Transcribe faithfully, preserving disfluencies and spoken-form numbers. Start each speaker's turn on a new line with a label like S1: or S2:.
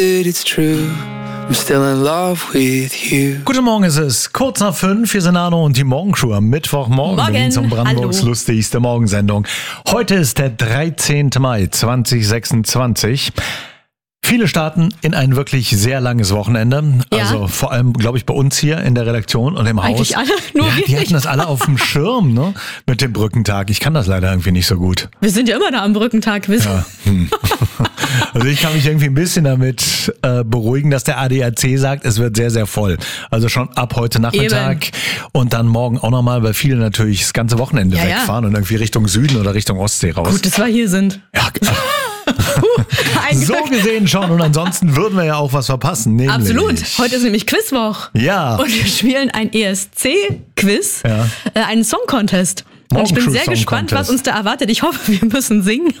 S1: It's true. I'm still in love with you.
S2: Guten Morgen, es ist kurz nach fünf. Hier sind Arno und die Morgenshow am Mittwochmorgen.
S3: Morgen.
S2: Berlin zum Brandenburgs
S3: Hallo.
S2: lustigste Morgensendung. Heute ist der dreizehnte Mai zweitausendsechsundzwanzig. Viele starten in ein wirklich sehr langes Wochenende.
S3: Ja.
S2: Also vor allem, glaube ich, bei uns hier in der Redaktion und im
S3: Eigentlich
S2: Haus.
S3: alle, nur
S2: ja,
S3: wir
S2: die
S3: nicht.
S2: hatten das alle auf dem Schirm, ne? Mit dem Brückentag. Ich kann das leider irgendwie nicht so gut.
S3: Wir sind ja immer da am Brückentag. Wir
S2: Ja. Hm. Also ich kann mich irgendwie ein bisschen damit äh, beruhigen, dass der A D A C sagt, es wird sehr, sehr voll. Also schon ab heute Nachmittag
S3: Eben.
S2: und dann morgen auch nochmal, weil viele natürlich das ganze Wochenende
S3: Ja, ja.
S2: wegfahren und irgendwie Richtung Süden oder Richtung Ostsee raus.
S3: Gut, dass wir hier sind.
S2: Ja,
S3: Puh, ein
S2: so
S3: Glück.
S2: gesehen schon. Und ansonsten würden wir ja auch was verpassen. Nämlich.
S3: Absolut. Heute ist nämlich Quizwoch.
S2: Ja.
S3: Und wir spielen ein E S C-Quiz,
S2: Ja.
S3: äh, einen Song-Contest. Und ich bin
S2: Morgenshow
S3: sehr
S2: Song
S3: gespannt,
S2: Contest.
S3: was uns da erwartet. Ich hoffe, wir müssen singen.